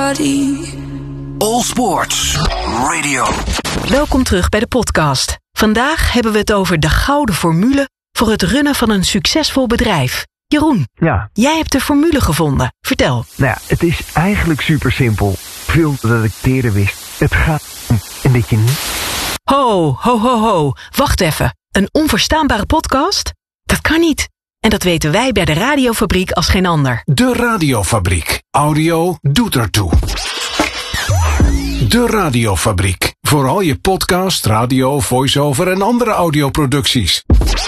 body. All Sports Radio. Welkom terug bij de podcast. Vandaag hebben we het over de gouden formule voor het runnen van een succesvol bedrijf. Jeroen, Ja. jij hebt de formule gevonden. Vertel. Nou ja, het is eigenlijk super simpel. Veel dat ik het eerder wist. Het gaat om en dat je niet... Ho, ho, ho, ho. Wacht even. Een onverstaanbare podcast? Dat kan niet. En dat weten wij bij de Radiofabriek als geen ander. De Radiofabriek. Audio doet ertoe. De Radiofabriek. Voor al je podcast, radio, voice-over en andere audioproducties.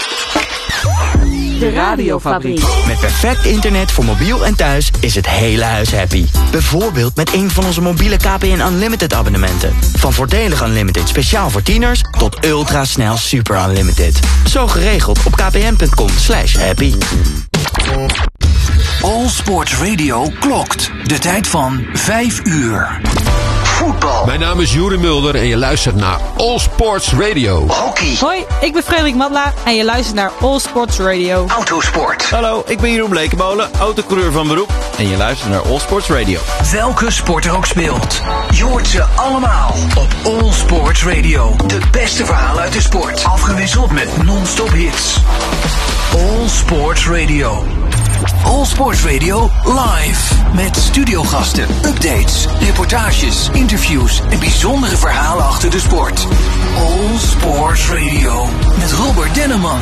De Radiofabriek. Met perfect internet voor mobiel en thuis is het hele huis happy. Bijvoorbeeld met een van onze mobiele KPN Unlimited abonnementen. Van voordelig Unlimited speciaal voor tieners tot ultrasnel super unlimited. Zo geregeld op kpn.com/happy. All Sports Radio klokt. De tijd van 5 uur. Voetbal. Mijn naam is Juri Mulder en je luistert naar All Sports Radio. Hockey. Hoi, ik ben Frederik Matla en je luistert naar All Sports Radio. Autosport. Hallo, ik ben Jeroen Blekemolen, autocoureur van beroep. En je luistert naar All Sports Radio. Welke sport er ook speelt. Je hoort ze allemaal op All Sports Radio. De beste verhalen uit de sport. Afgewisseld met non-stop hits. All Sports Radio. All Sports Radio live. Met studiogasten, updates, reportages, interviews en bijzondere verhalen achter de sport. All Sports Radio. Met Robert Denneman.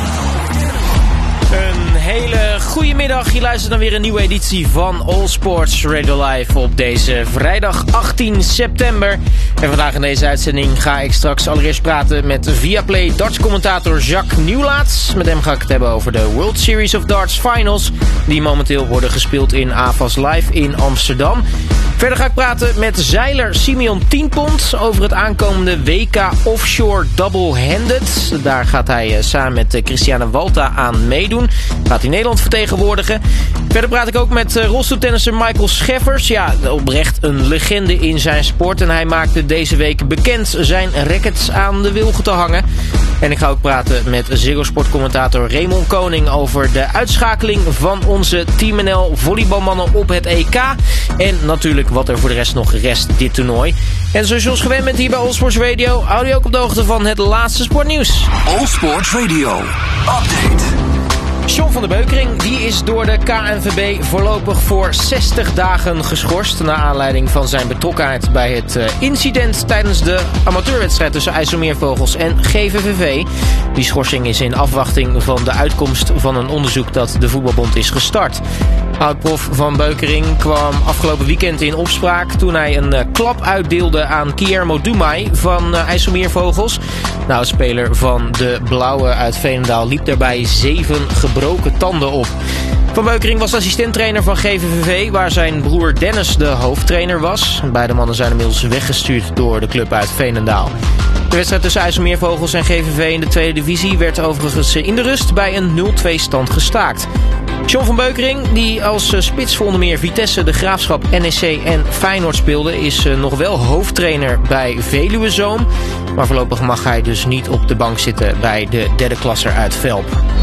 Een hele goede middag. Je luistert naar weer een nieuwe editie van All Sports Radio Live op deze vrijdag 18 september. En vandaag in deze uitzending ga ik straks allereerst praten met Viaplay darts-commentator Jacques Nieuwlaat. Met hem ga ik het hebben over de World Series of Darts Finals, die momenteel worden gespeeld in AFAS Live in Amsterdam. Verder ga ik praten met zeiler Simeon Tienpont over het aankomende WK Offshore Double-Handed. Daar gaat hij samen met Christiane Walta aan meedoen. Gaat hij Nederland vertegenwoordigen. Verder praat ik ook met rolstoeltennisser Michael Scheffers. Ja, oprecht een legende in zijn sport. En hij maakte deze week bekend zijn rackets aan de wilgen te hangen. En ik ga ook praten met Ziggo Sport-commentator Raymond Koning over de uitschakeling van onze Team NL volleybalmannen op het EK. En natuurlijk wat er voor de rest nog rest dit toernooi. En zoals je ons gewend bent hier bij All Sports Radio, hou je ook op de hoogte van het laatste sportnieuws. All Sports Radio. Update. John van der Beukering die is door de KNVB voorlopig voor 60 dagen geschorst. Naar aanleiding van zijn betrokkenheid bij het incident tijdens de amateurwedstrijd tussen IJsselmeervogels en GVVV. Die schorsing is in afwachting van de uitkomst van een onderzoek dat de voetbalbond is gestart. Oud-prof van Beukering kwam afgelopen weekend in opspraak toen hij een klap uitdeelde aan Guillermo Dumay van IJsselmeervogels. Nou, speler van de Blauwe uit Veenendaal liep daarbij 7 gebroken tanden op. Van Beukering was assistenttrainer van GVVV, waar zijn broer Dennis de hoofdtrainer was. Beide mannen zijn inmiddels weggestuurd door de club uit Veenendaal. De wedstrijd tussen IJsselmeervogels en GVV in de tweede divisie werd overigens in de rust bij een 0-2 stand gestaakt. John van Beukering, die als spits voor onder meer Vitesse, de Graafschap, NEC en Feyenoord speelde, is nog wel hoofdtrainer bij Veluwe Zoom. Maar voorlopig mag hij dus niet op de bank zitten bij de derde klasser uit Velp.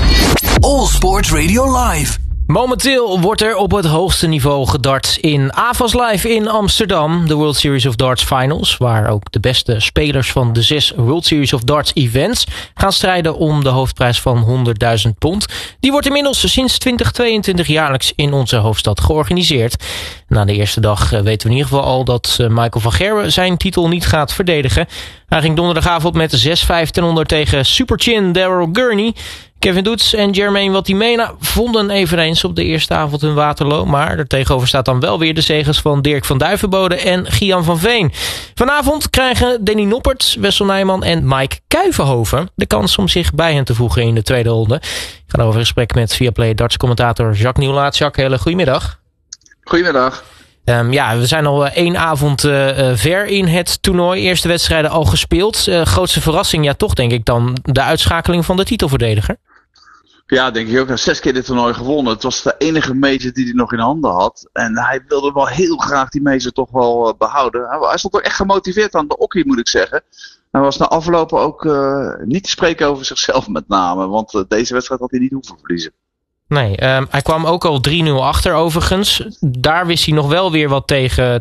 All Sports Radio Live. Momenteel wordt er op het hoogste niveau gedart in AFAS Live in Amsterdam. De World Series of Darts Finals, waar ook de beste spelers van de 6 World Series of Darts events gaan strijden om de hoofdprijs van £100.000. Die wordt inmiddels sinds 2022 jaarlijks in onze hoofdstad georganiseerd. Na de eerste dag weten we in ieder geval al dat Michael van Gerwen zijn titel niet gaat verdedigen. Hij ging donderdagavond met 6-5 ten onder tegen Superchin Daryl Gurney. Kevin Doets en Jermaine Watimena vonden eveneens op de eerste avond hun Waterloo. Maar er tegenover staat dan wel weer de zegens van Dirk van Duivenbode en Gian van Veen. Vanavond krijgen Danny Noppert, Wessel Nijman en Mike Kuivenhoven de kans om zich bij hen te voegen in de tweede ronde. Ik ga over gesprek met Viaplay darts-commentator Jacques Nieuwlaat. Jacques, hele goedemiddag. Goedemiddag. We zijn al 1 avond ver in het toernooi. Eerste wedstrijden al gespeeld. Grootste verrassing, ja toch denk ik dan de uitschakeling van de titelverdediger. Ja, denk ik ook. Hij heeft 6 keer dit toernooi gewonnen. Het was de enige major die hij nog in handen had. En hij wilde wel heel graag die major toch wel behouden. Hij stond ook echt gemotiveerd aan de hockey, moet ik zeggen. Hij was na aflopen ook niet te spreken over zichzelf met name. Want deze wedstrijd had hij niet hoeven verliezen. Nee, hij kwam ook al 3-0 achter overigens. Daar wist hij nog wel weer wat tegen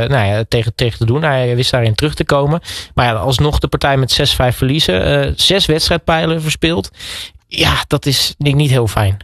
te doen. Hij wist daarin terug te komen. Maar ja, alsnog de partij met 6-5 verliezen. 6 wedstrijdpijlen verspeeld. Ja, dat is denk ik niet heel fijn.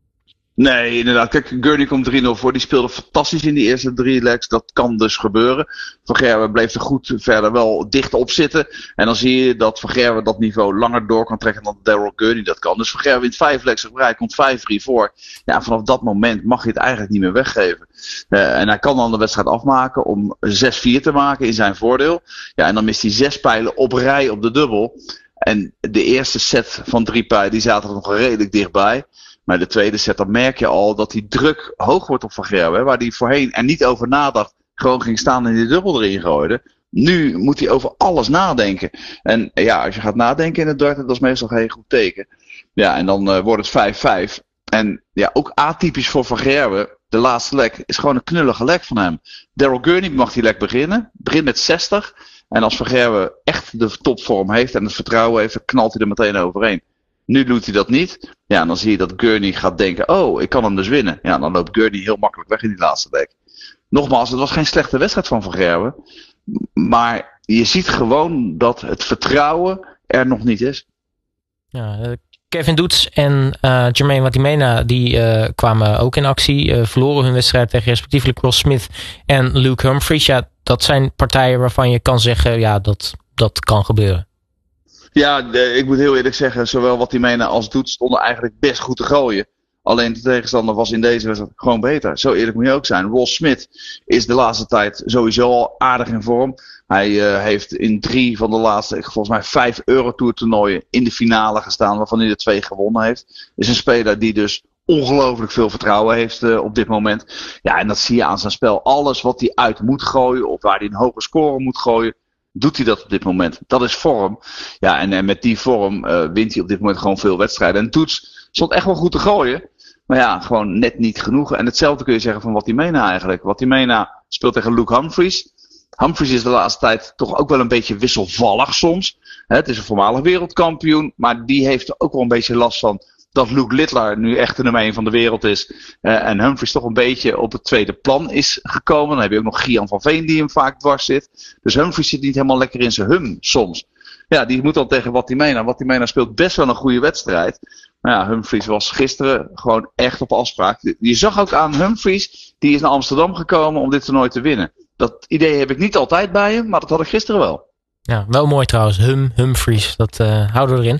Nee, inderdaad. Kijk, Gurney komt 3-0 voor. Die speelde fantastisch in die eerste 3 legs. Dat kan dus gebeuren. Van Gerwen bleef er goed verder wel dicht op zitten. En dan zie je dat Van Gerwen dat niveau langer door kan trekken dan Daryl Gurney dat kan. Dus Van Gerwen wint 5 legs op rij, komt 5-3 voor. Ja, vanaf dat moment mag je het eigenlijk niet meer weggeven. En hij kan dan de wedstrijd afmaken om 6-4 te maken in zijn voordeel. Ja, en dan mist hij 6 pijlen op rij op de dubbel. En de eerste set van 3 pijlen, die zaten er nog redelijk dichtbij. Maar de tweede set, dan merk je al dat die druk hoog wordt op Van Gerwen. Waar hij voorheen er niet over nadacht. Gewoon ging staan en die dubbel erin gooide. Nu moet hij over alles nadenken. En ja, als je gaat nadenken in het darten, dat is meestal geen goed teken. Ja, en dan wordt het 5-5. En ja, ook atypisch voor Van Gerwen. De laatste lek is gewoon een knullige lek van hem. Daryl Gurney mag die lek beginnen. Begint met 60. En als Van Gerwen echt de topvorm heeft en het vertrouwen heeft, dan knalt hij er meteen overheen. Nu doet hij dat niet. Ja, en dan zie je dat Gurney gaat denken, oh, ik kan hem dus winnen. Ja, dan loopt Gurney heel makkelijk weg in die laatste lek. Nogmaals, het was geen slechte wedstrijd van Gerwen. Maar je ziet gewoon dat het vertrouwen er nog niet is. Ja, Kevin Doets en Jermaine Watimena die kwamen ook in actie. Verloren hun wedstrijd tegen respectievelijk Ross Smith en Luke Humphries. Ja, dat zijn partijen waarvan je kan zeggen, ja, dat kan gebeuren. Ja, ik moet heel eerlijk zeggen, zowel Watimena als Doets stonden eigenlijk best goed te gooien. Alleen de tegenstander was in deze wedstrijd gewoon beter. Zo eerlijk moet je ook zijn. Ross Smith is de laatste tijd sowieso al aardig in vorm. Hij heeft in 3 van de laatste, volgens mij 5 Eurotour toernooien in de finale gestaan, waarvan hij er 2 gewonnen heeft. Is een speler die dus ongelooflijk veel vertrouwen heeft op dit moment. Ja, en dat zie je aan zijn spel. Alles wat hij uit moet gooien, of waar hij een hoge score moet gooien, doet hij dat op dit moment. Dat is vorm. Ja, en met die vorm wint hij op dit moment gewoon veel wedstrijden. En Doets stond echt wel goed te gooien. Maar ja, gewoon net niet genoeg. En hetzelfde kun je zeggen van Watimena eigenlijk. Watimena speelt tegen Luke Humphries. Humphries is de laatste tijd toch ook wel een beetje wisselvallig soms. Het is een voormalig wereldkampioen. Maar die heeft er ook wel een beetje last van dat Luke Littler nu echt de nummer 1 van de wereld is. En Humphries toch een beetje op het tweede plan is gekomen. Dan heb je ook nog Gian van Veen die hem vaak dwars zit. Dus Humphries zit niet helemaal lekker in zijn hum soms. Ja, die moet dan tegen Watimena. Watimena speelt best wel een goede wedstrijd. Maar ja, Humphries was gisteren gewoon echt op afspraak. Je zag ook aan Humphries, die is naar Amsterdam gekomen om dit toernooi te winnen. Dat idee heb ik niet altijd bij hem, maar dat had ik gisteren wel. Ja, wel mooi trouwens. Humphries, dat houden we erin.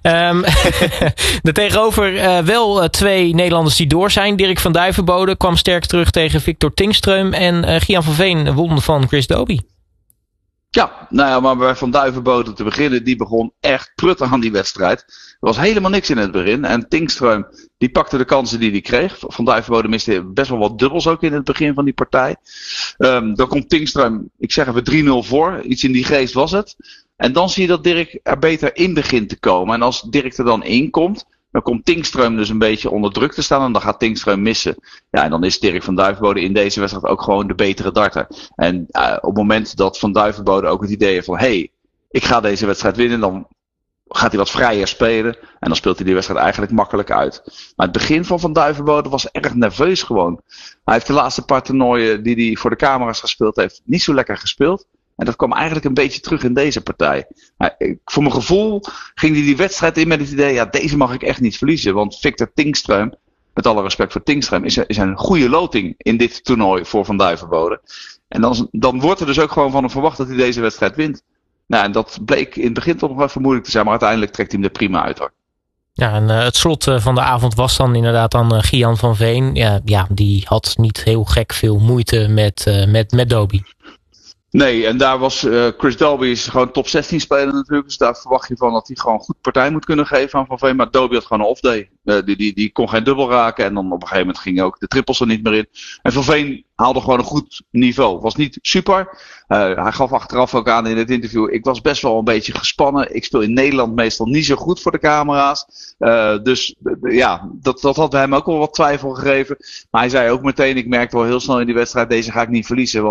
Daartegenover wel 2 Nederlanders die door zijn. Dirk van Duivenbode kwam sterk terug tegen Victor Tingström. En Gian van Veen won van Chris Dobie. Ja, nou ja, maar bij Van Duivenbode te beginnen, die begon echt prutten aan die wedstrijd. Er was helemaal niks in het begin. En Tingström, die pakte de kansen die hij kreeg. Van Duivenbode miste best wel wat dubbels ook in het begin van die partij. Dan komt Tingström, ik zeg even 3-0 voor. Iets in die geest was het. En dan zie je dat Dirk er beter in begint te komen. En als Dirk er dan in komt, dan komt Tingström dus een beetje onder druk te staan en dan gaat Tingström missen. Ja, en dan is Dirk van Duivenbode in deze wedstrijd ook gewoon de betere darter. En op het moment dat Van Duivenbode ook het idee heeft van, hey, ik ga deze wedstrijd winnen, dan gaat hij wat vrijer spelen. En dan speelt hij die wedstrijd eigenlijk makkelijk uit. Maar het begin van Duivenbode was erg nerveus gewoon. Hij heeft de laatste paar toernooien die hij voor de camera's gespeeld heeft, niet zo lekker gespeeld. En dat kwam eigenlijk een beetje terug in deze partij. Voor mijn gevoel ging hij die wedstrijd in met het idee, ja, deze mag ik echt niet verliezen. Want Victor Tingström, met alle respect voor Tingström, is een goede loting in dit toernooi voor Van Duivenbode. En dan wordt er dus ook gewoon van hem verwacht dat hij deze wedstrijd wint. Nou, en dat bleek in het begin toch nog even moeilijk te zijn, maar uiteindelijk trekt hij hem er prima uit hoor. Ja, en het slot van de avond was dan inderdaad dan Gian van Veen. Ja, die had niet heel gek veel moeite met Dobie. Nee, en daar was Chris Dobie is gewoon top 16 speler natuurlijk. Dus daar verwacht je van dat hij gewoon goed partij moet kunnen geven aan Van Veen. Maar Dobie had gewoon een off-day. Die kon geen dubbel raken. En dan op een gegeven moment gingen ook de trippels er niet meer in. En Van Veen haalde gewoon een goed niveau. Was niet super. Hij gaf achteraf ook aan in het interview. Ik was best wel een beetje gespannen. Ik speel in Nederland meestal niet zo goed voor de camera's. Dus ja, dat had hem ook wel wat twijfel gegeven. Maar hij zei ook meteen, ik merkte wel heel snel in die wedstrijd, deze ga ik niet verliezen. Want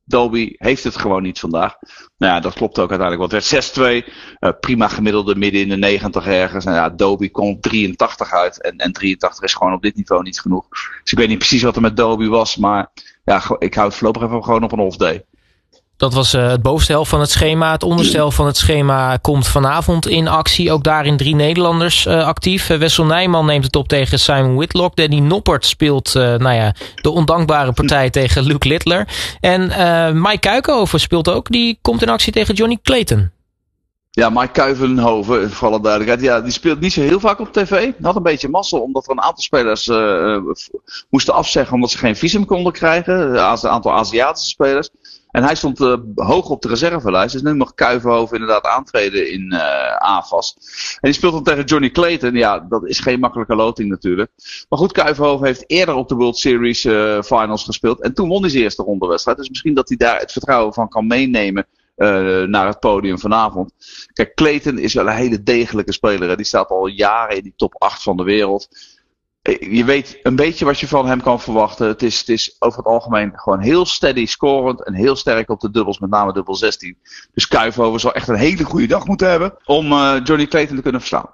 Doby heeft het gewoon niet vandaag. Nou ja, dat klopt ook uiteindelijk. Want het werd 6-2. Prima gemiddelde midden in de 90 ergens. En ja, Doby komt 83 uit. En 83 is gewoon op dit niveau niet genoeg. Dus ik weet niet precies wat er met Doby was. Maar ja, ik hou het voorlopig even gewoon op een off day. Dat was het bovenste helft van het schema. Het onderste helft van het schema komt vanavond in actie. Ook daarin 3 Nederlanders actief. Wessel Nijman neemt het op tegen Simon Whitlock. Danny Noppert speelt de ondankbare partij tegen Luke Littler. En Mike Kuikenhoven speelt ook. Die komt in actie tegen Johnny Clayton. Ja, Mike Kuikenhoven, voor alle duidelijkheid. Ja, die speelt niet zo heel vaak op tv. Had een beetje mazzel, omdat er een aantal spelers moesten afzeggen omdat ze geen visum konden krijgen. Een aantal Aziatische spelers. En hij stond hoog op de reservelijst. Dus nu mag Kuikenhoven inderdaad aantreden in AFAS. En die speelt dan tegen Johnny Clayton. Ja, dat is geen makkelijke loting natuurlijk. Maar goed, Kuikenhoven heeft eerder op de World Series Finals gespeeld. En toen won hij zijn eerste rondewedstrijd. Dus misschien dat hij daar het vertrouwen van kan meenemen naar het podium vanavond. Kijk, Clayton is wel een hele degelijke speler. Hè. Die staat al jaren in die top 8 van de wereld. Je weet een beetje wat je van hem kan verwachten. Het is over het algemeen gewoon heel steady scorend en heel sterk op de dubbels, met name dubbel 16. Dus Kuikenhoven zal echt een hele goede dag moeten hebben om Johnny Clayton te kunnen verslaan.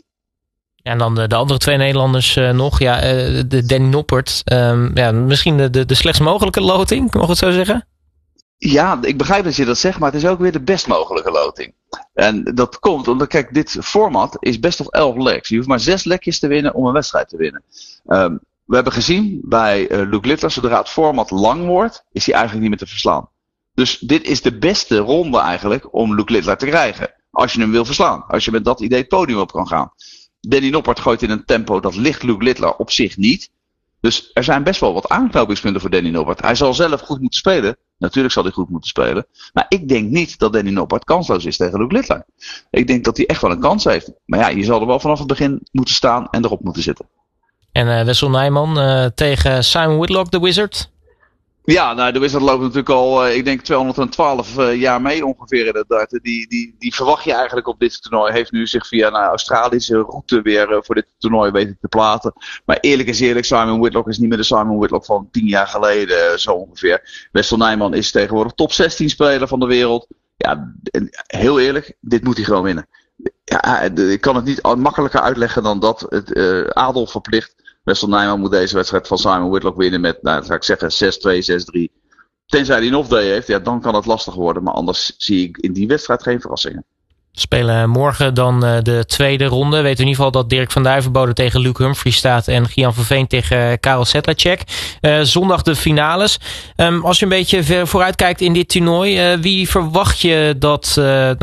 Ja, en dan de andere 2 Nederlanders nog. Ja, de Danny Noppert. Misschien de slechtst mogelijke loting, mag ik het zo zeggen? Ja, ik begrijp dat je dat zegt, maar het is ook weer de best mogelijke loting. En dat komt omdat, kijk, dit format is best of 11 legs. Je hoeft maar 6 legjes te winnen om een wedstrijd te winnen. We hebben gezien bij Luke Littler, zodra het format lang wordt, is hij eigenlijk niet meer te verslaan. Dus dit is de beste ronde eigenlijk om Luke Littler te krijgen. Als je hem wil verslaan. Als je met dat idee het podium op kan gaan. Danny Noppert gooit in een tempo dat ligt Luke Littler op zich niet. Dus er zijn best wel wat aanknopingspunten voor Danny Noppert. Hij zal zelf goed moeten spelen. Natuurlijk zal hij goed moeten spelen. Maar ik denk niet dat Danny Noppert kansloos is tegen Luke Littler. Ik denk dat hij echt wel een kans heeft. Maar ja, je zal er wel vanaf het begin moeten staan en erop moeten zitten. En Wessel Nijman tegen Simon Whitlock, de Wizard? Ja, nou, de Wizard loopt natuurlijk al, ik denk 212 jaar mee ongeveer in het darten. Die verwacht je eigenlijk op dit toernooi. Heeft nu zich via een Australische route weer voor dit toernooi weten te platen. Maar eerlijk is eerlijk, Simon Whitlock is niet meer de Simon Whitlock van 10 jaar geleden, zo ongeveer. Wessel Nijman is tegenwoordig top 16 speler van de wereld. Ja, heel eerlijk, dit moet hij gewoon winnen. Ja, ik kan het niet makkelijker uitleggen dan dat. Adolf verplicht. Wessel Nijman moet deze wedstrijd van Simon Whitlock winnen met, nou, zou ik zeggen, 6-2, 6-3. Tenzij hij een off-day heeft, ja, dan kan het lastig worden. Maar anders zie ik in die wedstrijd geen verrassingen. Spelen morgen dan de tweede ronde. Weten we in ieder geval dat Dirk van Duijvenbode tegen Luke Humphrey staat. En Gian van Veen tegen Karel Sedlacek. Zondag de finales. Als je een beetje vooruit kijkt in dit toernooi. Wie verwacht je dat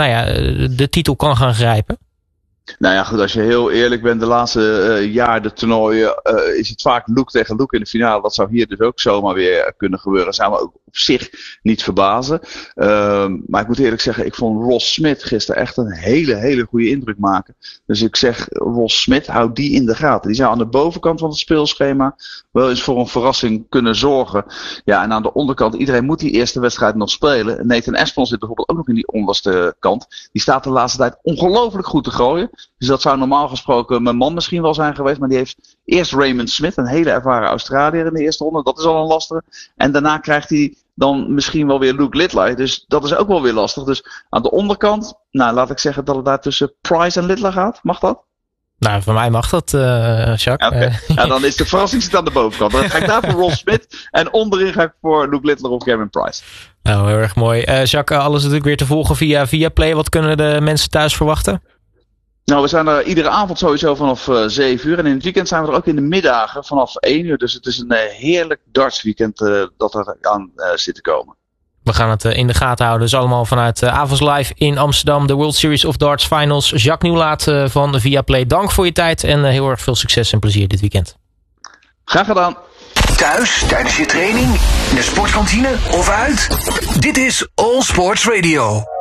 de titel kan gaan grijpen? Nou ja, goed, als je heel eerlijk bent, de laatste jaar de toernooien is het vaak Luke tegen Luke in de finale. Dat zou hier dus ook zomaar weer kunnen gebeuren. Dat zou me ook op zich niet verbazen. Maar ik moet eerlijk zeggen, ik vond Ross Smith gisteren echt een hele goede indruk maken. Dus ik zeg, Ross Smith, houd die in de gaten. Die zou aan de bovenkant van het speelschema wel eens voor een verrassing kunnen zorgen. Ja, en aan de onderkant, iedereen moet die eerste wedstrijd nog spelen. Nathan Aspinall zit bijvoorbeeld ook nog in die onderste kant. Die staat de laatste tijd ongelooflijk goed te gooien. Dus dat zou normaal gesproken mijn man misschien wel zijn geweest. Maar die heeft eerst Raymond Smith, een hele ervaren Australiër in de eerste ronde. Dat is al een lastige. En daarna krijgt hij dan misschien wel weer Luke Littler. Dus dat is ook wel weer lastig. Dus aan de onderkant, nou laat ik zeggen dat het daar tussen Price en Littler gaat. Mag dat? Nou, voor mij mag dat, Jacques. Okay. Ja, dan is de verrassing zit aan de bovenkant. Dan ga ik daar voor Ross Smith. En onderin ga ik voor Luke Littler of Cameron Price. Nou, heel erg mooi. Jacques, alles natuurlijk weer te volgen via Viaplay. Wat kunnen de mensen thuis verwachten? Nou, we zijn er iedere avond sowieso vanaf 7 uur. En in het weekend zijn we er ook in de middagen vanaf 1 uur. Dus het is een heerlijk dartsweekend dat er aan zit te komen. We gaan het in de gaten houden. Dus allemaal vanuit Avos Live in Amsterdam. De World Series of Darts Finals. Jacques Nieuwlaat van de Viaplay. Dank voor je tijd en heel erg veel succes en plezier dit weekend. Graag gedaan. Thuis, tijdens je training, in de sportkantine of uit? Dit is All Sports Radio.